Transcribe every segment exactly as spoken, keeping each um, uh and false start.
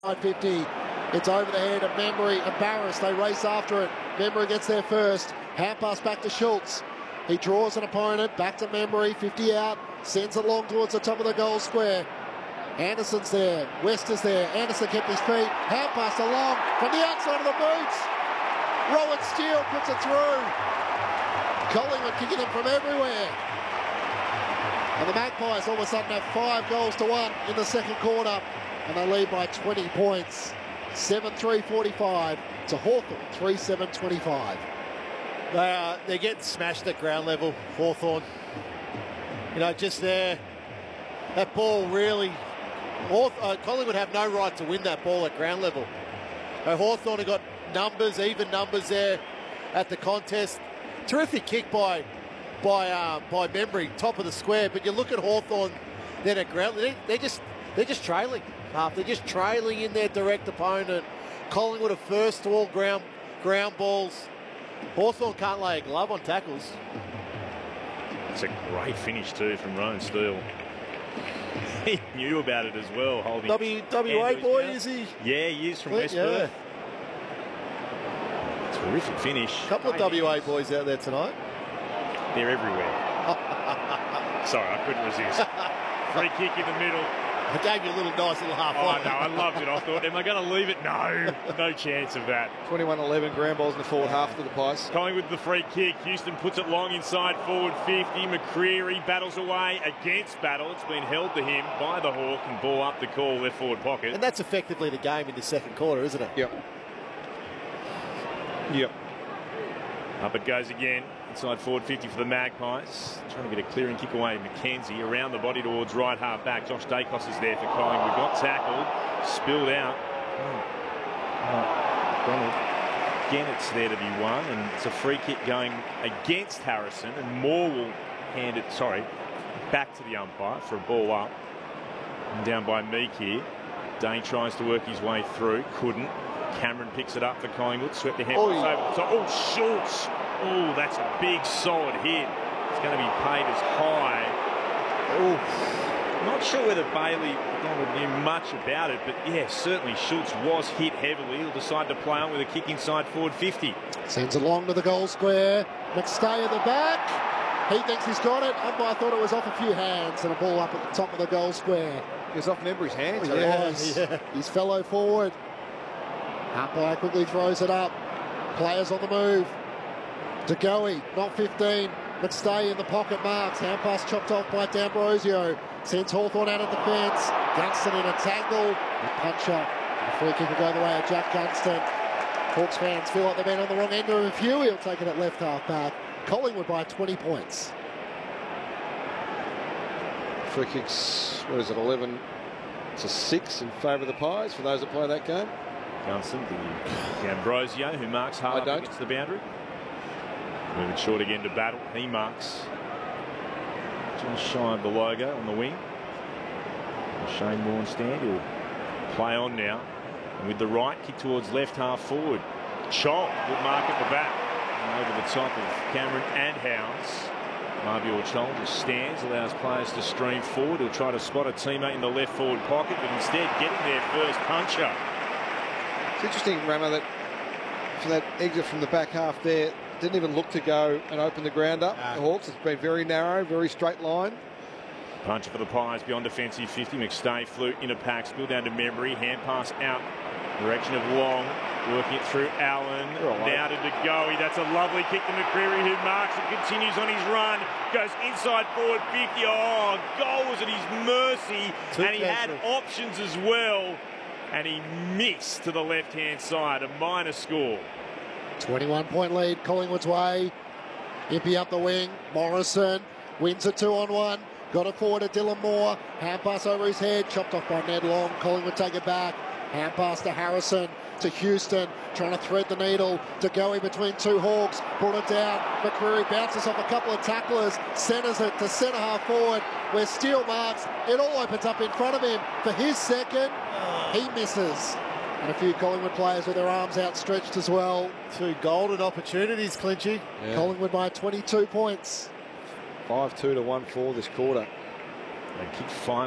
fifty. It's over the head of Memory and Barris. They race after it. Memory gets there first. Hand pass back to Schultz. He draws an opponent. Back to Memory. fifty out. Sends it long towards the top of the goal square. Anderson's there. West is there. Anderson kept his feet. Hand pass along from the outside of the boots. Rowan Steele puts it through. Collingwood kicking him from everywhere. And the Magpies all of a sudden have five goals to one in the second quarter. And they lead by twenty points. seven three forty-five to Hawthorn, three seven twenty-five. They are, they're getting smashed at ground level, Hawthorn. You know, just there, that ball really, Hawth, uh, Collingwood have no right to win that ball at ground level. Uh, Hawthorn have got numbers, even numbers there at the contest. Terrific kick by by uh, by Memory, top of the square. But you look at Hawthorn then at ground, they, they're just they're just trailing. Half. They're just trailing in their direct opponent. Collingwood are first to all ground ground balls. Hawthorn can't lay a glove on tackles. It's a great finish too from Rowan Steele. He knew about it as well, holding. W, WA boy, is he? Yeah, he is from West West yeah. Perth. Terrific finish. A couple of W A boys out there tonight. They're everywhere. Sorry, I couldn't resist. Free kick in the middle. I gave you a little nice little half. Oh, no, I loved it. I thought, am I going to leave it? No, no chance of that. twenty-one eleven ground balls in the forward half to the Pies. Collingwood with the free kick. Houston puts it long inside forward fifty. McCreery battles away against Battle. It's been held to him by the Hawk and ball up the call left forward pocket. And that's effectively the game in the second quarter, isn't it? Yep. Yep. Up it goes again. Inside forward fifty for the Magpies. Trying to get a clearing kick away. McKenzie around the body towards right half back. Josh Dacos is there for Collingwood. Got tackled. Spilled out. Oh. Oh. Donald. Again, it's there to be won. And it's a free kick going against Harrison. And Moore will hand it, sorry, back to the umpire for a ball up. And down by Meek here. Dane tries to work his way through. Couldn't. Cameron picks it up for Collingwood. Swept the head oh, over the top. Oh, Schultz. Oh, that's a big, solid hit. It's going to be paid as high. Oh, not sure whether Bailey knew much about it, but yeah, certainly Schultz was hit heavily. He'll decide to play on with a kick inside forward fifty. Sends it along to the goal square. McStay at the back. He thinks he's got it. Umpire thought it was off a few hands and a ball up at the top of the goal square. It was off Memory's hands. Oh, yes. Yeah. His fellow forward. Umpire quickly throws it up. Players on the move. DeGoey, not fifteen. McStay in the pocket marks. Hand pass chopped off by D'Ambrosio. Sends Hawthorn out of defence. Gunston in a tangle. A puncher. The free kick will go the way of Jack Gunston. Hawks fans feel like they've been on the wrong end of a few. He'll take it at left half back. Collingwood by twenty points. Free kicks, what is it, eleven to six in favour of the Pies for those that play that game. Gunston, the D'Ambrosio, who marks hard up against the boundary. Moving short again to Battle. He marks just shy of the logo on the wing. Shane Warnstand will play on now. And with the right, kick towards left half forward. Chol, good mark at the back. And over the top of Cameron and Howes. Marbior Chol just stands, allows players to stream forward. He'll try to spot a teammate in the left forward pocket, but instead getting there first puncher. It's interesting, Ramo, that for that exit from the back half there, didn't even look to go and open the ground up. Ah. The Hawks, it's been very narrow, very straight line. Puncher for the Pies beyond defensive fifty. McStay flew in a pack, spill down to Memory. Hand pass out, direction of Long. Working it through Allen. Now to DeGoey. That's a lovely kick to McCreery, who marks and continues on his run. Goes inside forward fifty. Oh, goal was at his mercy. Too and he careful. Had options as well. And he missed to the left-hand side. A minor score. twenty-one point lead, Collingwood's way. Impey up the wing. Morrison wins a two on one. Got it forward to Dylan Moore. Hand pass over his head. Chopped off by Ned Long. Collingwood take it back. Hand pass to Harrison. To Houston. Trying to thread the needle. To go in between two Hawks. Brought it down. McCreery bounces off a couple of tacklers. Centres it to centre half forward. Where Steele marks. It all opens up in front of him for his second. He misses. And a few Collingwood players with their arms outstretched as well. Two golden opportunities, Clinchy. Yeah. Collingwood by twenty-two points. five two to one four this quarter. They kicked five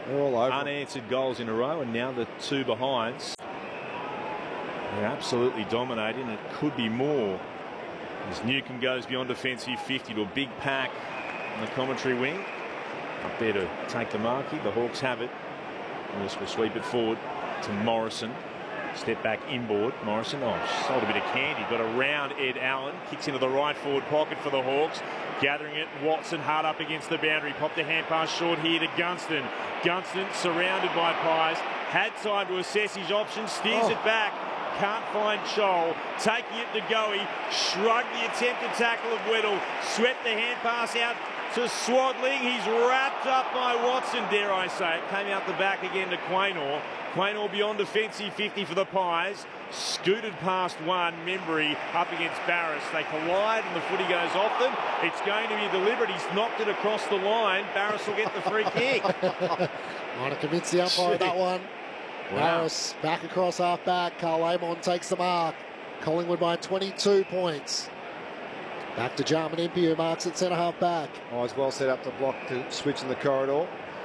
They're all over. Unanswered goals in a row, and now the two behinds. They're absolutely dominating. It could be more. As Newcombe goes beyond defensive fifty to a big pack on the commentary wing. Up there to take the marquee. The Hawks have it. And this will sweep it forward to Morrison. Step back inboard. Morrison, oh, sold a bit of candy. Got around Ed Allen. Kicks into the right forward pocket for the Hawks. Gathering it. Watson hard up against the boundary. Popped a hand pass short here to Gunston. Gunston surrounded by Pies. Had time to assess his options. Steers Oh. it back. Can't find Chol. Taking it to Goey. Shrugged the attempted tackle of Weddle. Swept the hand pass out to Swadling. He's wrapped up by Watson, dare I say it. Came out the back again to Quaynor. Quaynor beyond defensive fifty for the Pies. Scooted past one. Membry up against Barris. They collide and the footy goes off them. It's going to be deliberate. He's knocked it across the line. Barris will get the free kick. Might have convinced the umpire of that one. Wow. Barris back across half back. Carl Amon takes the mark. Collingwood by twenty-two points. Back to Jarman Impey, who marks at centre half back. Eyes well set up to block to switch in the corridor.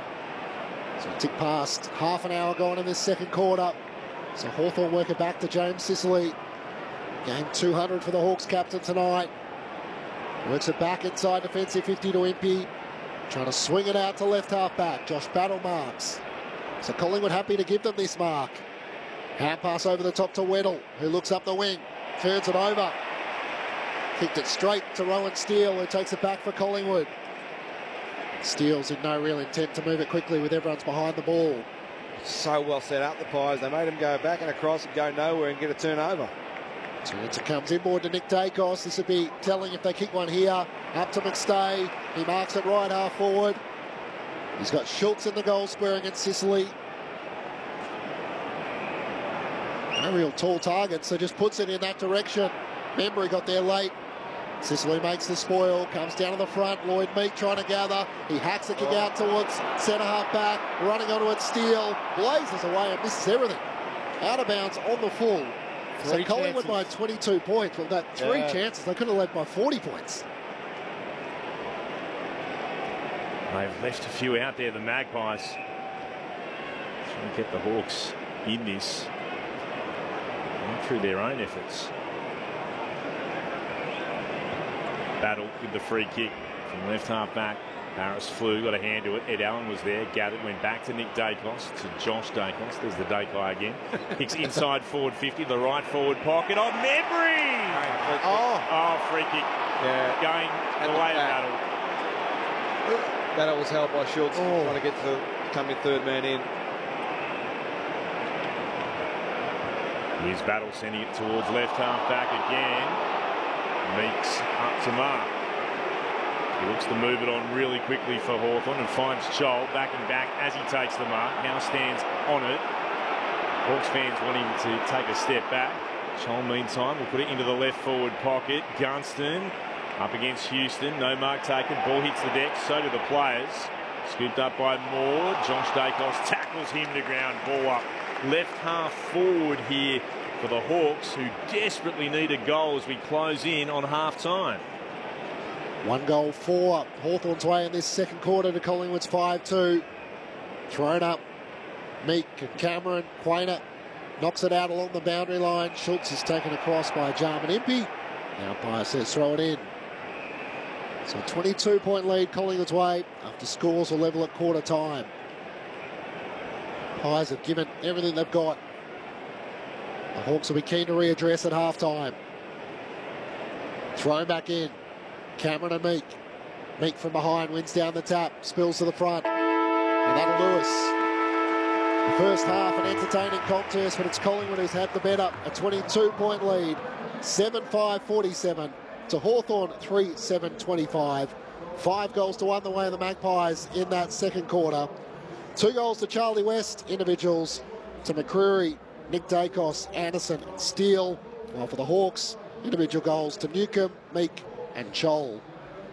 So tick past half an hour gone in this second quarter. So Hawthorn work it back to James Sicily. Game two hundred for the Hawks captain tonight. Works it back inside defensive fifty to Impey. Trying to swing it out to left half back. Josh Battle marks. So Collingwood happy to give them this mark. Hand pass over the top to Weddle, who looks up the wing. Turns it over. Kicked it straight to Rowan Steele, who takes it back for Collingwood. Steele's in no real intent to move it quickly with everyone's behind the ball. So well set up, the Pies. They made him go back and across and go nowhere and get a turnover. Turns it comes inboard to Nick Dacos. This would be telling if they kick one here. Up to McStay. He marks it right half forward. He's got Schultz in the goal square against Sicily. No real tall target, so just puts it in that direction. Membry got there late. Sicily makes the spoil, comes down to the front. Lloyd Meek trying to gather. He hacks the kick out towards centre half back. Running onto it, Steele blazes away and misses everything. Out of bounds on the full. So Three Collingwood by chances. twenty-two points. Well, that three Yeah. chances. They could have led by forty points. They've left a few out there, the Magpies. Trying to get the Hawks in this. Not through their own efforts. Battle with the free kick from left half back. Barris flew, got a hand to it. Ed Allen was there, gathered, went back to Nick Dacos, to Josh Dacos. There's the Dacos again. Kicks inside forward fifty, the right forward pocket of Membry. Oh, Oh, free kick Yeah. going At the the way of back. Battle. Battle was held by Schultz, Oh. trying to get to come in third man in. Here's Battle sending it towards left half back again. Meeks up to mark. He looks to move it on really quickly for Hawthorn and finds Chol backing back as he takes the mark. Now stands on it. Hawks fans want him to take a step back. Chol, meantime, will put it into the left forward pocket. Gunston up against Houston. No mark taken. Ball hits the deck. So do the players. Scooped up by Moore. Josh Dacos tackles him to ground. Ball up. Left half forward here for the Hawks, who desperately need a goal as we close in on half time. one goal, four Hawthorn's way in this second quarter to Collingwood's five two. Thrown up. Meek and Cameron. Quaynor knocks it out along the boundary line. Schultz is taken across by Jarman Impey. The umpire says throw it in. So a twenty-two point lead Collingwood's way after scores will level at quarter time. Pies have given everything they've got. The Hawks will be keen to readdress at half time. Thrown back in. Cameron and Meek. Meek from behind wins down the tap, spills to the front, and that'll do us. The first half, an entertaining contest, but it's Collingwood who's had the better. A twenty-two point lead, seven five forty-seven to Hawthorn, three seven twenty-five. Five goals to one the way of the Magpies in that second quarter. Two goals to Charlie West, individuals to McCreary, Nick Dacos, Anderson and Steele. While for the Hawks, individual goals to Newcombe, Meek and Chol.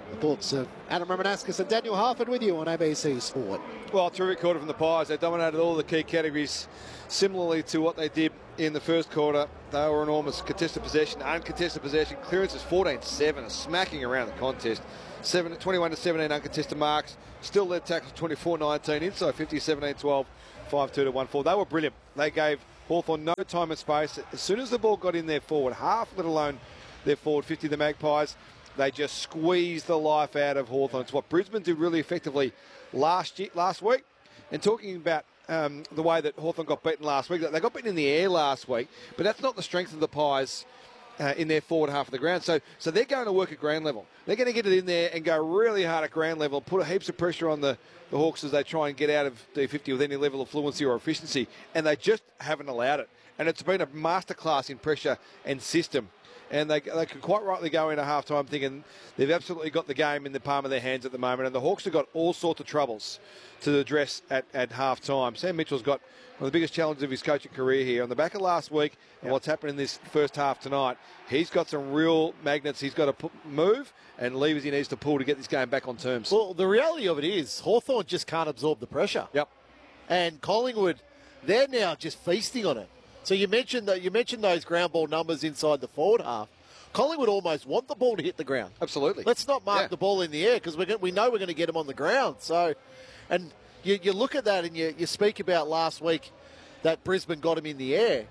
The books of Adam Romanascus and Daniel Harford with you on A B C Sport. Well, terrific quarter from the Pies. They dominated all the key categories, similarly to what they did in the first quarter. They were enormous. Contested possession, uncontested possession. Clearances fourteen seven, a smacking around the contest. twenty-one to seventeen uncontested marks. Still led tackles twenty-four nineteen. Inside fifty, seventeen twelve, five two to one four. They were brilliant. They gave Hawthorn no time and space. As soon as the ball got in their forward half, let alone their forward fifty, the Magpies, they just squeezed the life out of Hawthorn. It's what Brisbane did really effectively last year, last week. And talking about um, the way that Hawthorn got beaten last week, they got beaten in the air last week, but that's not the strength of the Pies uh, in their forward half of the ground. So, so they're going to work at ground level. They're going to get it in there and go really hard at ground level, put heaps of pressure on the, the Hawks as they try and get out of D fifty with any level of fluency or efficiency, and they just haven't allowed it. And it's been a masterclass in pressure and system. And they, they can quite rightly go into half-time thinking they've absolutely got the game in the palm of their hands at the moment. And the Hawks have got all sorts of troubles to address at, at half-time. Sam Mitchell's got one of the biggest challenges of his coaching career here. On the back of last week and yep. what's happened in this first half tonight, he's got some real magnets he's got to put, move and levers he needs to pull to get this game back on terms. Well, the reality of it is Hawthorn just can't absorb the pressure. Yep. And Collingwood, they're now just feasting on it. So you mentioned that you mentioned those ground ball numbers inside the forward half. Collingwood almost want the ball to hit the ground. Absolutely. Let's not mark yeah. the ball in the air because we we know we're going to get them on the ground. So, and you, you look at that and you, you speak about last week that Brisbane got him in the air.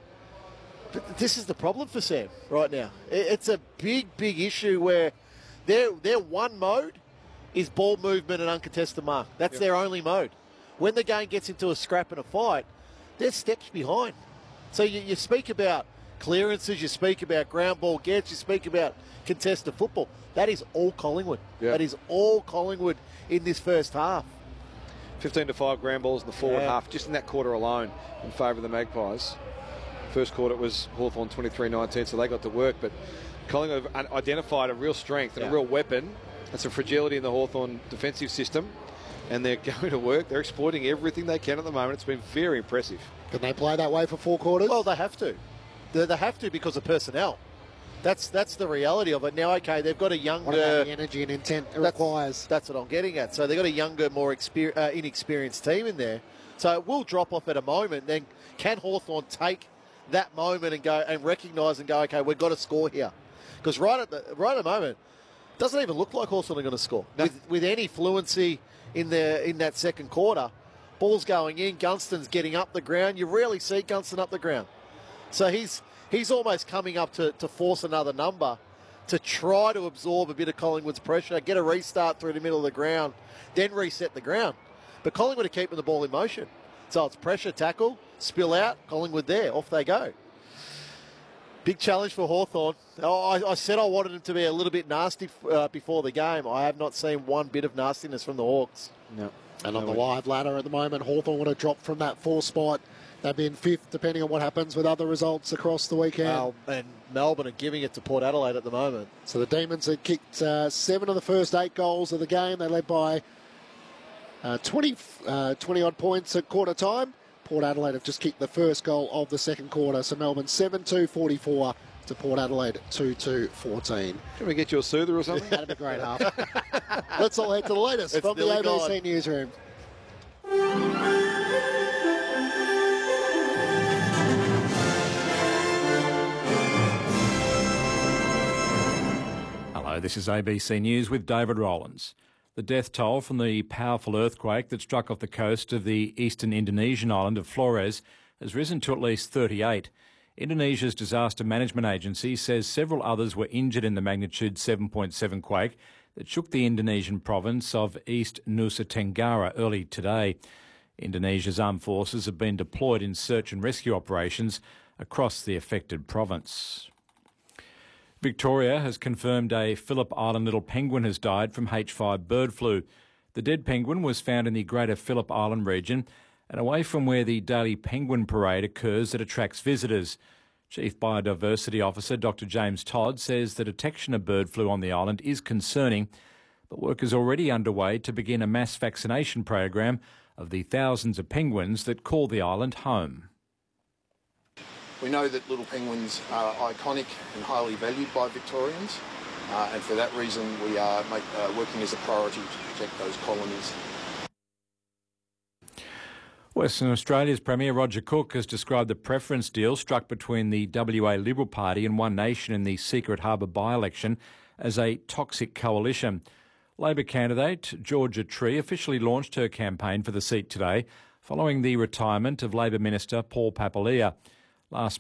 But this is the problem for Sam right now. It, it's a big, big issue where their their one mode is ball movement and uncontested mark. That's yep. their only mode. When the game gets into a scrap and a fight, they're steps behind. So you, you speak about clearances, you speak about ground ball gets, you speak about contested football. That is all Collingwood. Yeah. That is all Collingwood in this first half. fifteen to five ground balls in the forward yeah. half, just in that quarter alone, in favour of the Magpies. First quarter it was Hawthorn twenty-three nineteen, so they got to work, but Collingwood have identified a real strength and yeah. a real weapon and some fragility in the Hawthorn defensive system, and they're going to work. They're exploiting everything they can at the moment. It's been very impressive. Can they play that way for four quarters? Well, they have to. They, they have to because of personnel. That's that's the reality of it. Now, okay, they've got a younger... What about the energy and intent it that's, requires? That's what I'm getting at. So they've got a younger, more exper- uh, inexperienced team in there. So it will drop off at a moment. Then can Hawthorn take that moment and go and recognise and go, okay, we've got to score here? Because right at the right at the moment, it doesn't even look like Hawthorn are going to score. No. With, with any fluency in the in that second quarter, ball's going in, Gunston's getting up the ground. You rarely see Gunston up the ground. So he's he's almost coming up to, to force another number to try to absorb a bit of Collingwood's pressure, get a restart through the middle of the ground, then reset the ground. But Collingwood are keeping the ball in motion. So it's pressure, tackle, spill out, Collingwood there, off they go. Big challenge for Hawthorn. Oh, I, I said I wanted them to be a little bit nasty uh, before the game. I have not seen one bit of nastiness from the Hawks. No. And on the live ladder at the moment, Hawthorn would have dropped from that four spot. They've been fifth, depending on what happens with other results across the weekend. Well, and Melbourne are giving it to Port Adelaide at the moment. So the Demons had kicked uh, seven of the first eight goals of the game. They led by uh, twenty, uh, twenty-odd points at quarter time. Port Adelaide have just kicked the first goal of the second quarter. So Melbourne seven two forty-four to Port Adelaide two two fourteen. Can we get you a soother or something? That'd be great, half. Let's all head to the latest it's from the A B C gone. Newsroom. Hello, this is A B C News with David Rowlands. The death toll from the powerful earthquake that struck off the coast of the eastern Indonesian island of Flores has risen to at least thirty-eight. Indonesia's Disaster Management Agency says several others were injured in the magnitude seven point seven quake that shook the Indonesian province of East Nusa Tenggara early today. Indonesia's armed forces have been deployed in search and rescue operations across the affected province. Victoria has confirmed a Phillip Island little penguin has died from H five bird flu. The dead penguin was found in the greater Phillip Island region and away from where the daily penguin parade occurs that attracts visitors. Chief Biodiversity Officer Doctor James Todd says the detection of bird flu on the island is concerning, but work is already underway to begin a mass vaccination program of the thousands of penguins that call the island home. We know that little penguins are iconic and highly valued by Victorians. uh, and for that reason we are make, uh, working as a priority to protect those colonies. Western Australia's Premier Roger Cook has described the preference deal struck between the W A Liberal Party and One Nation in the Secret Harbour by-election as a toxic coalition. Labor candidate Georgia Tree officially launched her campaign for the seat today, following the retirement of Labor Minister Paul Papalia. Last